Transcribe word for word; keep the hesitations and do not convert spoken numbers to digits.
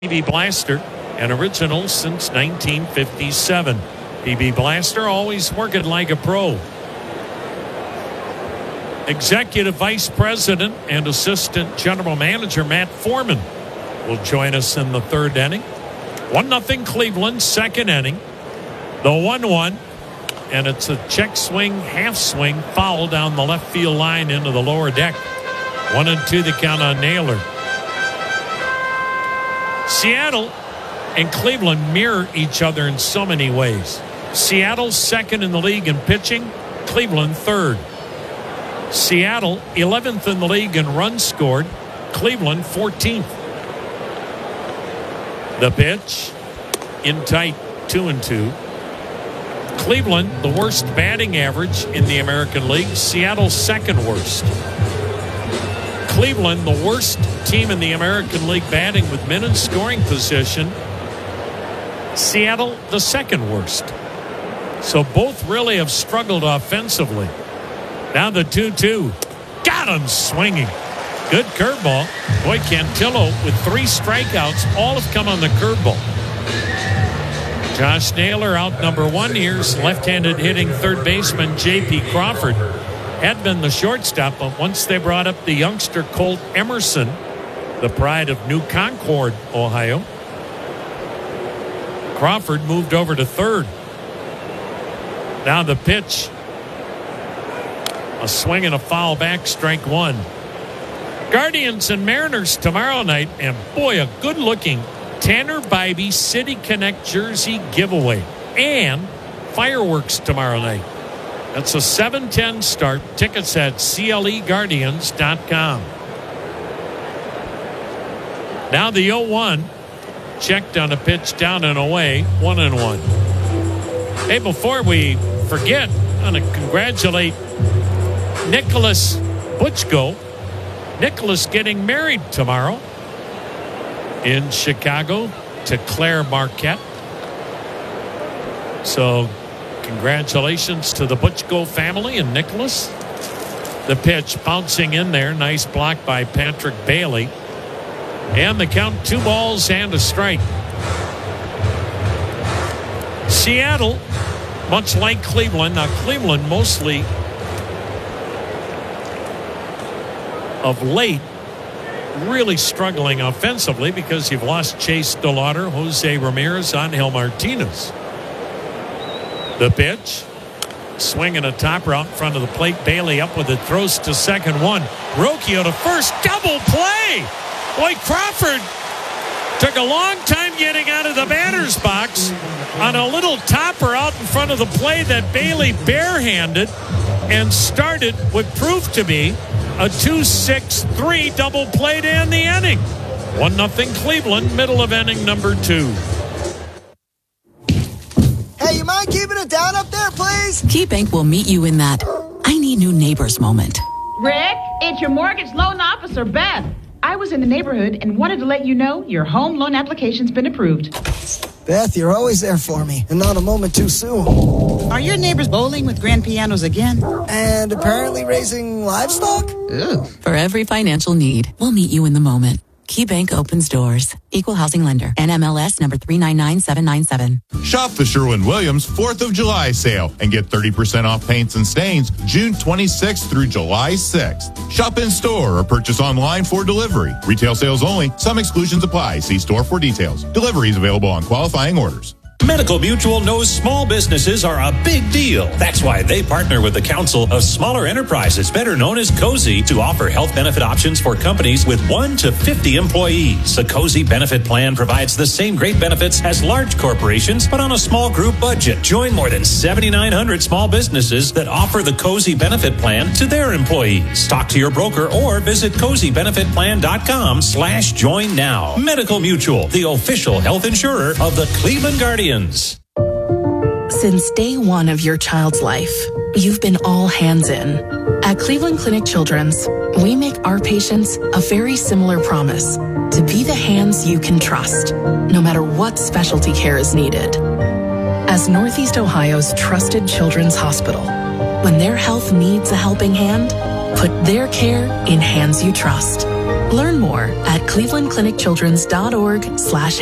P B Blaster, an original since nineteen fifty-seven. P B Blaster always working like a pro. Executive Vice President and Assistant General Manager Matt Foreman will join us in the third inning. one nothing Cleveland, second inning. The one one, and it's a check swing, half swing, foul down the left field line into the lower deck. One and two the count on Naylor. Seattle and Cleveland mirror each other in so many ways. Seattle's second in the league in pitching, Cleveland third. Seattle eleventh in the league in runs scored, Cleveland fourteenth. The pitch in tight, two and two. Cleveland, the worst batting average in the American League. Seattle, second worst. Cleveland, the worst team in the American League batting with men in scoring position. Seattle, the second worst. So both really have struggled offensively. Now the two two. Got him swinging. Good curveball. Boy, Cantillo with three strikeouts. All have come on the curveball. Josh Naylor out number one. Here's left-handed hitting third baseman J P Crawford. Had been the shortstop, but once they brought up the youngster Colt Emerson, the pride of New Concord, Ohio, Crawford moved over to third. Now the pitch. A swing and a foul back, strike one. Guardians and Mariners tomorrow night, and boy, a good-looking Tanner Bybee City Connect jersey giveaway and fireworks tomorrow night. That's a seven ten start. Tickets at C L E Guardians dot com. Now the oh one. Checked on a pitch down and away. One and one. Hey, before we forget, I want to congratulate Nicholas Butchko. Nicholas getting married tomorrow in Chicago to Claire Marquette. So congratulations to the Butchko family and Nicholas. The pitch bouncing in there. Nice block by Patrick Bailey. And the count, two balls and a strike. Seattle, much like Cleveland. Now Cleveland mostly of late really struggling offensively because you've lost Chase DeLauder, Jose Ramirez, Angel Martinez. The pitch. Swinging a topper out in front of the plate. Bailey up with it. Throws to second one. Rocchio to first. Double play. Boy, Crawford took a long time getting out of the batter's box on a little topper out in front of the plate that Bailey barehanded and started what proved to be a two six three double play to end the inning. one nothing Cleveland, middle of inning number two. Hey, you mind keeping it down up there, please? KeyBank will meet you in that I need new neighbors moment. Rick, it's your mortgage loan officer, Beth. I was in the neighborhood and wanted to let you know your home loan application's been approved. Beth, you're always there for me, and not a moment too soon. Are your neighbors bowling with grand pianos again? And apparently raising livestock? Ooh. For every financial need, we'll meet you in the moment. KeyBank opens doors. Equal housing lender. N M L S number three nine nine seven nine seven. Shop the Sherwin-Williams fourth of July sale and get thirty percent off paints and stains June twenty-sixth through July sixth. Shop in store or purchase online for delivery. Retail sales only. Some exclusions apply. See store for details. Delivery is available on qualifying orders. Medical Mutual knows small businesses are a big deal. That's why they partner with the Council of Smaller Enterprises, better known as COSI, to offer health benefit options for companies with one to fifty employees. The COSI benefit plan provides the same great benefits as large corporations, but on a small group budget. Join more than seventy-nine hundred small businesses that offer the COSI benefit plan to their employees. Talk to your broker or visit cozy benefit plan dot com slash join now. Medical Mutual, the official health insurer of the Cleveland Guardians. Since day one of your child's life, you've been all hands in. At Cleveland Clinic Children's, we make our patients a very similar promise to be the hands you can trust, no matter what specialty care is needed. As Northeast Ohio's trusted children's hospital, when their health needs a helping hand, put their care in hands you trust. Learn more at cleveland clinic children's dot org slash